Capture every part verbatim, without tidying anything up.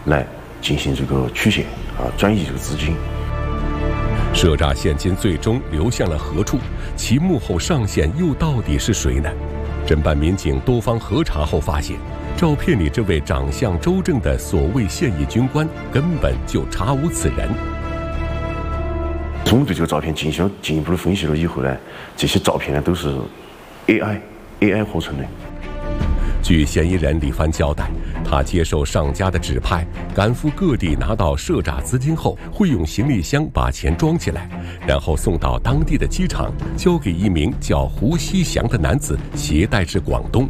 来进行这个取现啊，转移这个资金。 赊诈现金最终流向了何处？其幕后上线又到底是谁呢？侦办民警多方核查后发现，照片里这位长相周正的所谓现役军官根本就查无此人。 我们对这个照片进行了进一步的分析了以后呢，这些照片呢都是 A I A I 合成的。 据嫌疑人李帆交代，他接受上家的指派，赶赴各地拿到赊诈资金后，会用行李箱把钱装起来，然后送到当地的机场，交给一名叫胡锡祥的男子携带至广东。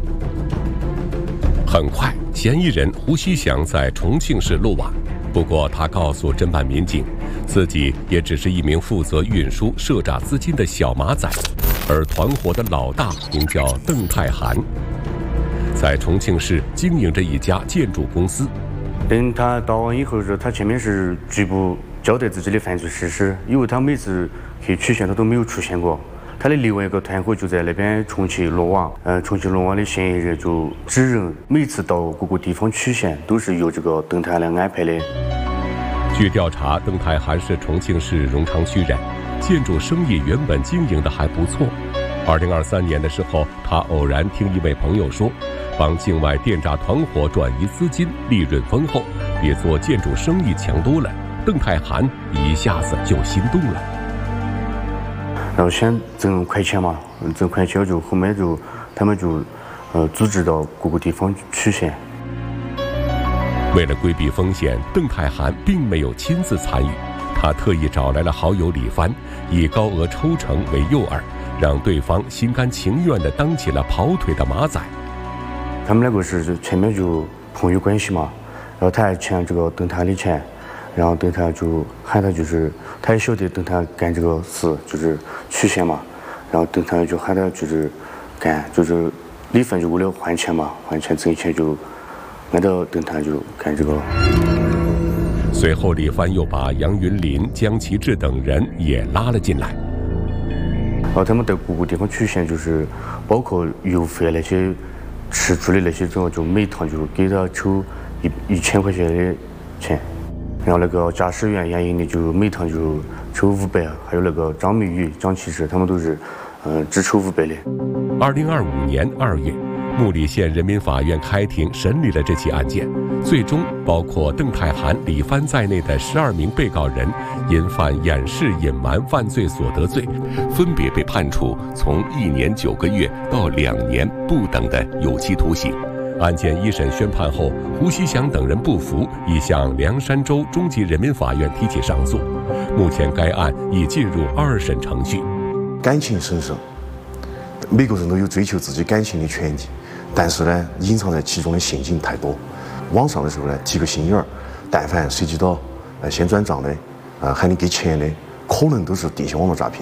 很快，嫌疑人胡锡祥在重庆市落网。不过，他告诉侦办民警，自己也只是一名负责运输赊诈资金的小马仔，而团伙的老大名叫邓泰涵，在重庆市经营着一家建筑公司。 等他到案以后，说他前面是拒不交代自己的犯罪事实，因为他每次去取现他都没有出现过。他的另外一个团伙就在那边重庆落网，呃，重庆落网的嫌疑人就指认每次到各个地方取现都是由这个邓泰涵来安排的。 据调查，邓泰涵是重庆市荣昌区人，建筑生意原本经营的还不错。二零二三年的时候，他偶然听一位朋友说，帮境外电诈团伙转移资金，利润丰厚，比做建筑生意强多了。邓泰涵一下子就心动了。 然后先挣快钱嘛，挣快钱就后面就他们就呃组织到各个地方取现。 为了规避风险，邓泰涵并没有亲自参与，他特意找来了好友李帆，以高额抽成为诱饵，让对方心甘情愿地当起了跑腿的马仔。 他们两个是前面就朋友关系嘛，然后他还欠这个邓泰的钱，然后邓泰就喊他，就是他也晓得邓泰干这个事就是取现嘛，然后邓泰就喊他就是干，就是李帆就为了换钱嘛，换钱挣钱就按照邓泰就干这个。 随后，李帆又把杨云林、江其志等人也拉了进来。 然后他们在各个地方取现，就是包括油费那些吃住的那些，之后就每趟就给他抽一一千块钱的钱。然后那个驾驶员杨云林就每趟就抽五百，还有那个张明宇、张其志，他们都是呃只抽五百的。 二零二五年二月，木里县人民法院开庭审理了这起案件，最终包括邓泰涵、李帆在内的十二名被告人因犯掩饰隐瞒犯罪所得罪，分别被判处从一年九个月到两年不等的有期徒刑。案件一审宣判后，胡锡祥等人不服，已向凉山州中级人民法院提起上诉。目前该案已进入二审程序。 感情神圣，每个人都有追求自己感情的权利，但是呢，隐藏在其中的陷阱太多。网上的时候呢，提个心眼儿，但凡涉及到呃先转账的，呃喊你给钱的，可能都是电信网络诈骗。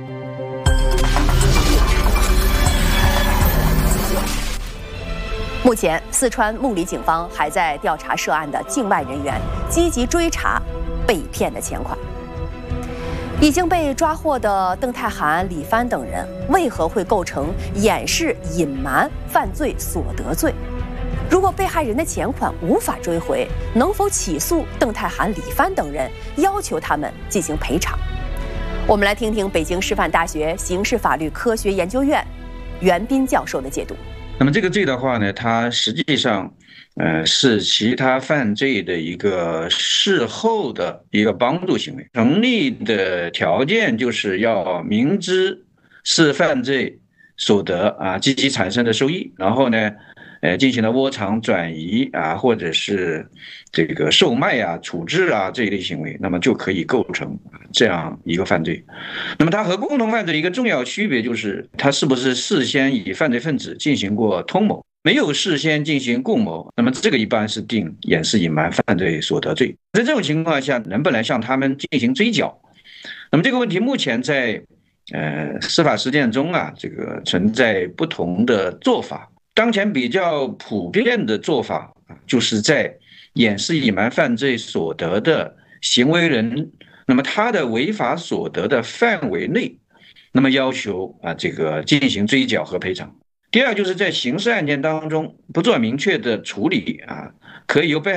目前，四川木里警方还在调查涉案的境外人员，积极追查被骗的钱款。已经被抓获的邓泰涵、李帆等人，为何会构成掩饰、隐瞒犯罪所得罪？如果被害人的钱款无法追回，能否起诉邓泰涵、李帆等人，要求他们进行赔偿？我们来听听北京师范大学刑事法律科学研究院袁斌教授的解读。 那么这个罪的话呢，它实际上，呃，是其他犯罪的一个事后的一个帮助行为。成立的条件就是要明知是犯罪所得啊，积极产生的收益，然后呢，呃，进行了窝藏、转移啊，或者是这个售卖啊、处置啊这一类行为，那么就可以构成这样一个犯罪。那么它和共同犯罪的一个重要区别就是，它是不是事先与犯罪分子进行过通谋？没有事先进行共谋，那么这个一般是定掩饰隐瞒犯罪所得罪。在这种情况下，能不能向他们进行追缴？那么这个问题目前在呃司法实践中啊，这个存在不同的做法。当前比较普遍的做法，就是在掩饰隐瞒犯罪所得的行为人，那么他的违法所得的范围内，那么要求啊这个进行追缴和赔偿。第二，就是在刑事案件当中不做明确的处理啊，可以由被